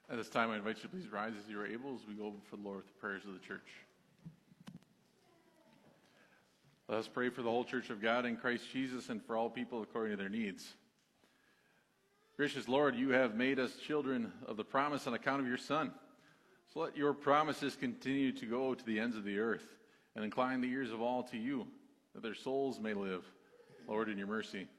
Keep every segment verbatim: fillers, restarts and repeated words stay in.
At this time, I invite you to please rise as you are able as we go before the Lord with the prayers of the church. Let us pray for the whole church of God in Christ Jesus and for all people according to their needs. Gracious Lord, you have made us children of the promise on account of your Son. So let your promises continue to go to the ends of the earth and incline the ears of all to you, that their souls may live. Lord, in your mercy.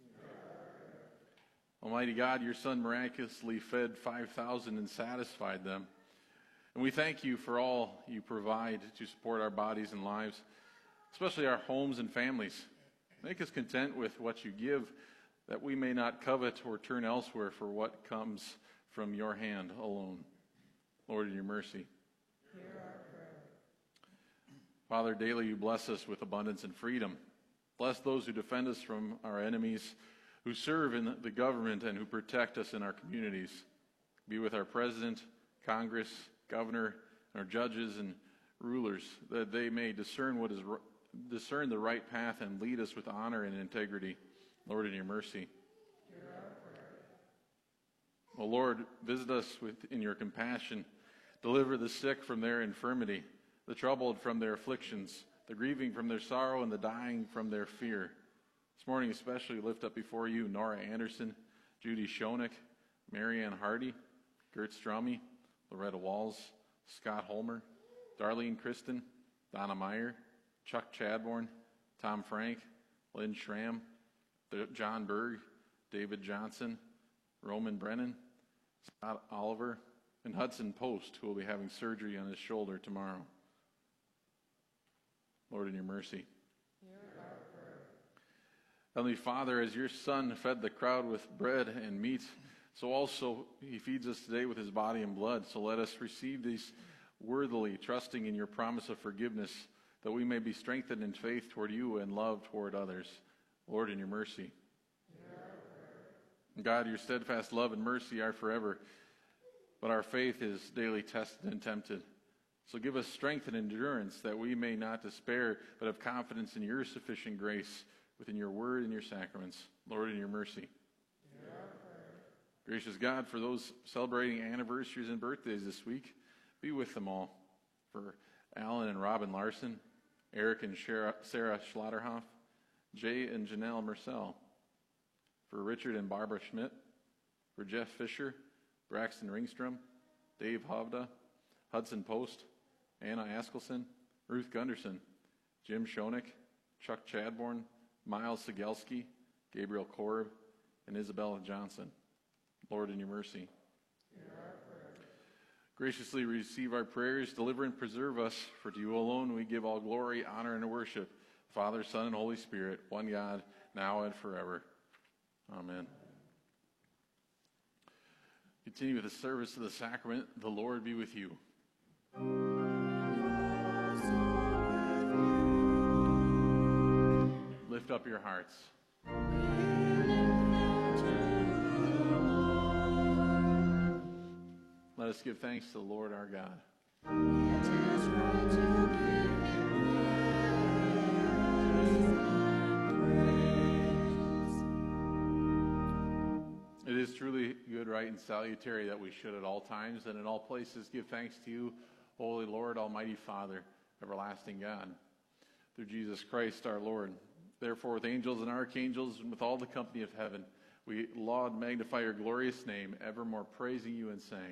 Almighty God, your Son miraculously fed five thousand and satisfied them. And we thank you for all you provide to support our bodies and lives, especially our homes and families. Make us content with what you give, that we may not covet or turn elsewhere for what comes from your hand alone. Lord, in your mercy. Hear our prayer. Father, daily you bless us with abundance and freedom. Bless those who defend us from our enemies, who serve in the government and who protect us in our communities. Be with our president, Congress, governor, our judges and rulers, that they may discern what is discern the right path and lead us with honor and integrity. Lord, in your mercy. Hear our prayer. O Lord, visit us with in your compassion. Deliver the sick from their infirmity, the troubled from their afflictions, the grieving from their sorrow, and the dying from their fear. This morning especially lift up before you Nora Anderson, Judy Schoenig, Marianne Hardy, Gert Strumme, Loretta Walls, Scott Holmer, Darlene Kristen, Donna Meyer, Chuck Chadbourne, Tom Frank, Lynn Schramm, John Berg, David Johnson, Roman Brennan, Scott Oliver, and Hudson Post, who will be having surgery on his shoulder tomorrow. Lord, in your mercy. Heavenly Father, as your Son fed the crowd with bread and meat, so also he feeds us today with his body and blood. So let us receive these worthily, trusting in your promise of forgiveness, that we may be strengthened in faith toward you and love toward others. Lord, in your mercy. God, your steadfast love and mercy are forever, but our faith is daily tested and tempted. So give us strength and endurance, that we may not despair, but have confidence in your sufficient grace within your word and your sacraments. Lord, in your mercy. Gracious God, for those celebrating anniversaries and birthdays this week, be with them all. For Alan and Robin Larson, Eric and Sarah Schlotterhoff, Jay and Janelle Mercell. For Richard and Barbara Schmidt, for Jeff Fisher, Braxton Ringstrom, Dave Hovda, Hudson Post, Anna Askelson, Ruth Gunderson, Jim Schoenig, Chuck Chadbourne, Miles Sigelski, Gabriel Korb, and Isabella Johnson. Lord, in your mercy. Graciously receive our prayers, deliver and preserve us, for to you alone we give all glory, honor, and worship, Father, Son, and Holy Spirit, one God, now and forever. Amen. Continue with the service of the sacrament. The Lord be with you. Lift up your hearts. Let us give thanks to the Lord our God. It is right to give praise. It is truly good, right, and salutary that we should at all times and in all places give thanks to you, Holy Lord, Almighty Father, everlasting God, through Jesus Christ our Lord. Therefore, with angels and archangels and with all the company of heaven, we laud, magnify your glorious name, evermore praising you and saying,